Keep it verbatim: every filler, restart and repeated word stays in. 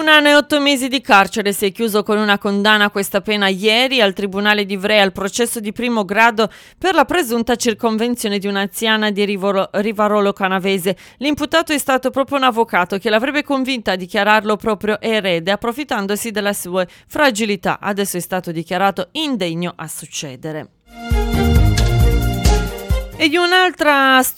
Un anno e otto mesi di carcere si è chiuso con una condanna. Questa pena ieri al Tribunale di Ivrea al processo di primo grado per la presunta circonvenzione di un'anziana di Rivolo, Rivarolo Canavese. L'imputato è stato proprio un avvocato che l'avrebbe convinta a dichiararlo proprio erede, approfittandosi della sua fragilità. Adesso è stato dichiarato indegno a succedere. E di un'altra